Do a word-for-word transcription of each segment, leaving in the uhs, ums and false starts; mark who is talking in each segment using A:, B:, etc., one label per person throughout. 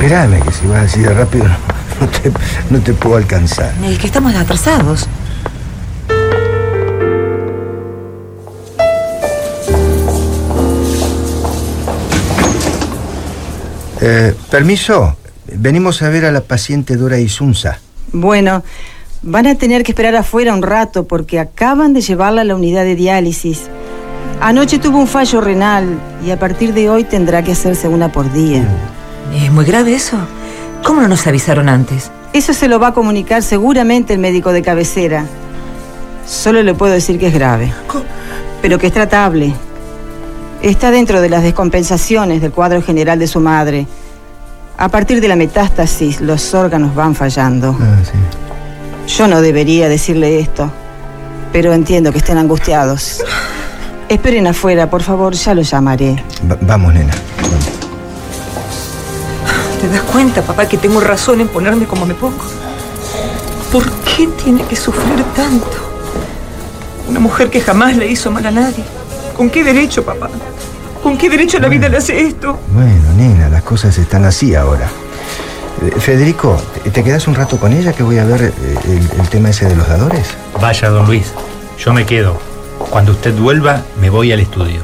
A: Esperame, que si vas así de rápido no te, no te puedo alcanzar.
B: Es que estamos atrasados.
A: Eh, permiso, venimos a ver a la paciente Dora Isunza.
C: Bueno, van a tener que esperar afuera un rato porque acaban de llevarla a la unidad de diálisis. Anoche tuvo un fallo renal y a partir de hoy tendrá que hacerse una por día.
B: ¿Es muy grave eso? ¿Cómo no nos avisaron antes?
C: Eso se lo va a comunicar seguramente el médico de cabecera. Solo le puedo decir que es grave, pero que es tratable. Está dentro de las descompensaciones del cuadro general de su madre. A partir de la metástasis, los órganos van fallando.
A: Ah, sí.
C: Yo no debería decirle esto, pero entiendo que estén angustiados. Esperen afuera, por favor, ya lo llamaré.
A: Va- vamos, nena. Vamos.
B: ¿Te das cuenta, papá, que tengo razón en ponerme como me pongo? ¿Por qué tiene que sufrir tanto? Una mujer que jamás le hizo mal a nadie. ¿Con qué derecho, papá? ¿Con qué derecho la vida le hace esto?
A: Bueno, nena, las cosas están así ahora. Eh, Federico, ¿te, te quedas un rato con ella que voy a ver eh, el, el tema ese de los dadores?
D: Vaya, don Luis, yo me quedo. Cuando usted vuelva, me voy al estudio.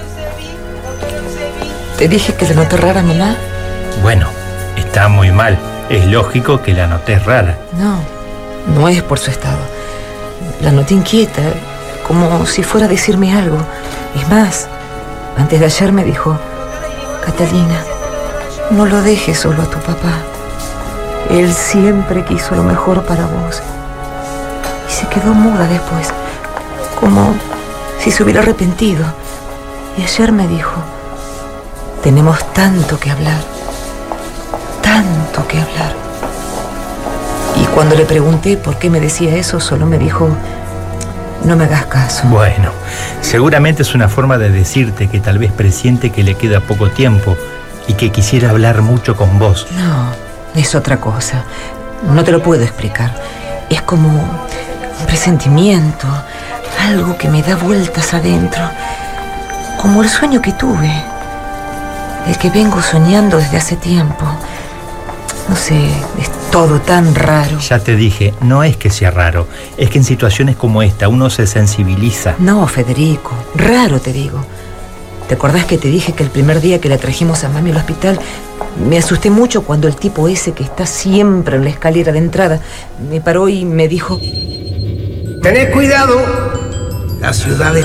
B: ¿Te dije que la noté rara, mamá?
D: Bueno, está muy mal. Es lógico que la noté rara.
B: No, no es por su estado. La noté inquieta, como si fuera a decirme algo. Es más, antes de ayer me dijo: Catalina, no lo dejes solo a tu papá. Él siempre quiso lo mejor para vos. Y se quedó muda después, como si se hubiera arrepentido. Y ayer me dijo: tenemos tanto que hablar, tanto que hablar. Y cuando le pregunté por qué me decía eso, solo me dijo: no me hagas caso.
D: Bueno, seguramente es una forma de decirte que tal vez presiente que le queda poco tiempo y que quisiera hablar mucho con vos.
B: No, es otra cosa. No te lo puedo explicar. Es como un presentimiento, algo que me da vueltas adentro. Como el sueño que tuve, el que vengo soñando desde hace tiempo. No sé, es todo tan raro.
D: Ya te dije, no es que sea raro, es que en situaciones como esta uno se sensibiliza.
B: No, Federico, raro te digo. ¿Te acordás que te dije que el primer día que la trajimos a mami al hospital me asusté mucho cuando el tipo ese que está siempre en la escalera de entrada me paró y me dijo:
E: Tened cuidado, la ciudad